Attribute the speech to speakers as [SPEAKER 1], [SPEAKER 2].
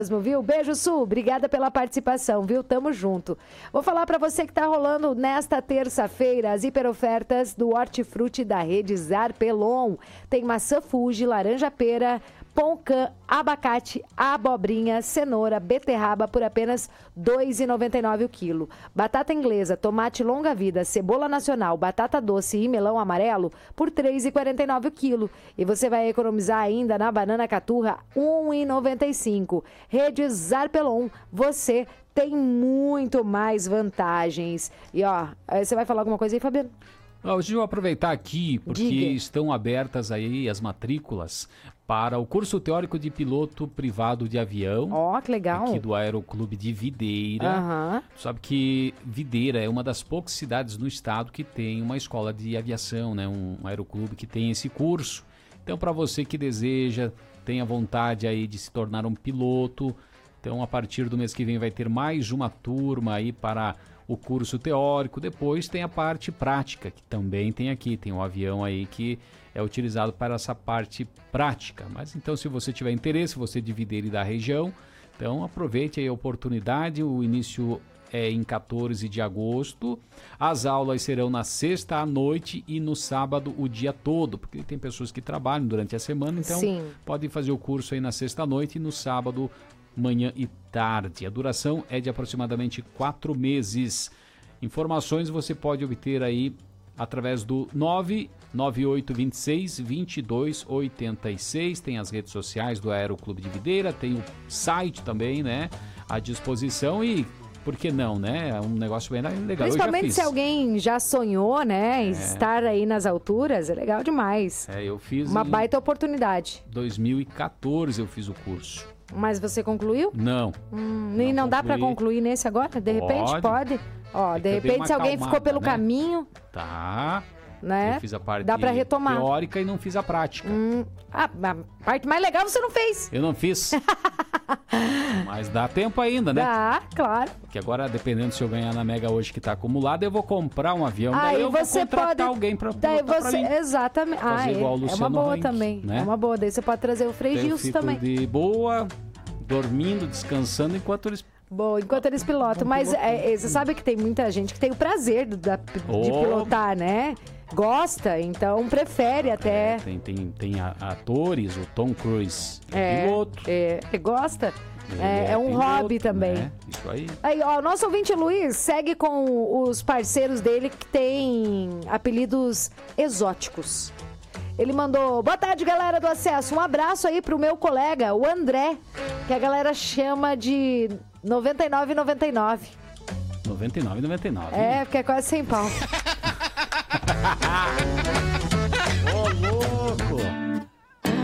[SPEAKER 1] Viu? Beijo, Su. Obrigada pela participação, viu? Tamo junto. Vou falar para você que tá rolando nesta terça-feira as hiperofertas do Hortifruti da rede Zarpelon. Tem maçã Fuji, laranja pera, poncã, abacate, abobrinha, cenoura, beterraba por apenas R$ 2,99 o quilo. Batata inglesa, tomate longa-vida, cebola nacional, batata doce e melão amarelo por R$ 3,49 o quilo. E você vai economizar ainda na banana caturra R$ 1,95. Rede Zarpelon, você tem muito mais vantagens. E ó, você vai falar alguma coisa aí, Fabiano?
[SPEAKER 2] Hoje eu vou aproveitar aqui, porque
[SPEAKER 1] Diga.
[SPEAKER 2] estão abertas aí as matrículas para o curso teórico de piloto privado de avião.
[SPEAKER 1] Ó, que legal.
[SPEAKER 2] Aqui do Aeroclube de Videira.
[SPEAKER 1] Aham.
[SPEAKER 2] Sabe que Videira é uma das poucas cidades no estado que tem uma escola de aviação, né? Um aeroclube que tem esse curso. Então, para você que deseja, tenha vontade aí de se tornar um piloto, então a partir do mês que vem vai ter mais uma turma aí para o curso teórico. Depois tem a parte prática, que também tem aqui, tem um avião aí que é utilizado para essa parte prática. Mas então, se você tiver interesse, você de Videira e da região, então aproveite aí a oportunidade. O início é em 14 de agosto. As aulas serão na sexta à noite e no sábado o dia todo, porque tem pessoas que trabalham durante a semana, então
[SPEAKER 1] Sim.
[SPEAKER 2] podem fazer o curso aí na sexta à noite e no sábado, manhã e tarde. A duração é de aproximadamente 4 meses. Informações você pode obter aí através do 99826-2286. Tem as redes sociais do Aeroclube de Videira, tem o site também, né, à disposição. E por que não, né? É um negócio bem legal.
[SPEAKER 1] Principalmente se alguém já sonhou, né, em estar aí nas alturas, é legal demais.
[SPEAKER 2] Eu fiz
[SPEAKER 1] Uma
[SPEAKER 2] em
[SPEAKER 1] baita oportunidade.
[SPEAKER 2] 2014 eu fiz o curso.
[SPEAKER 1] Mas você concluiu?
[SPEAKER 2] Não.
[SPEAKER 1] E não dá pra concluir nesse agora? De repente, pode? Ó, de
[SPEAKER 2] que eu dei
[SPEAKER 1] repente,
[SPEAKER 2] uma
[SPEAKER 1] se alguém ficou
[SPEAKER 2] acalmada,
[SPEAKER 1] pelo
[SPEAKER 2] né?
[SPEAKER 1] caminho,
[SPEAKER 2] Tá.
[SPEAKER 1] né?
[SPEAKER 2] Eu fiz a parte
[SPEAKER 1] Dá pra retomar.
[SPEAKER 2] teórica e não fiz a prática.
[SPEAKER 1] A parte mais legal você não fez.
[SPEAKER 2] Eu não fiz. Mas dá tempo ainda, né?
[SPEAKER 1] Dá, claro.
[SPEAKER 2] Porque agora, dependendo se eu ganhar na Mega hoje que tá acumulado, eu vou comprar um avião. Daí
[SPEAKER 1] Aí
[SPEAKER 2] eu vou
[SPEAKER 1] você
[SPEAKER 2] contratar
[SPEAKER 1] pode.
[SPEAKER 2] alguém pra
[SPEAKER 1] Daí
[SPEAKER 2] pilotar pra
[SPEAKER 1] você.
[SPEAKER 2] mim.
[SPEAKER 1] Exatamente.
[SPEAKER 2] Fazer igual o
[SPEAKER 1] É uma
[SPEAKER 2] Luciano
[SPEAKER 1] boa
[SPEAKER 2] Hang,
[SPEAKER 1] também.
[SPEAKER 2] né?
[SPEAKER 1] É uma boa. Daí você pode trazer o Frei
[SPEAKER 2] Daí eu
[SPEAKER 1] Gilson
[SPEAKER 2] fico
[SPEAKER 1] também.
[SPEAKER 2] de boa, dormindo, descansando, enquanto eles...
[SPEAKER 1] Bom, enquanto eles pilotam. Mas você sabe que tem muita gente que tem o prazer de pilotar, né? Gosta, então prefere até.
[SPEAKER 2] Tem atores, o Tom Cruise é piloto.
[SPEAKER 1] Ele gosta.
[SPEAKER 2] Ele
[SPEAKER 1] É um
[SPEAKER 2] piloto,
[SPEAKER 1] hobby também.
[SPEAKER 2] né? Isso aí.
[SPEAKER 1] Aí, ó, o nosso ouvinte Luiz segue com os parceiros dele que tem apelidos exóticos. Ele mandou: boa tarde, galera do Acesso. Um abraço aí pro meu colega, o André, que a galera chama de 99,99.
[SPEAKER 2] 99,99.
[SPEAKER 1] É, porque é quase 100 pau.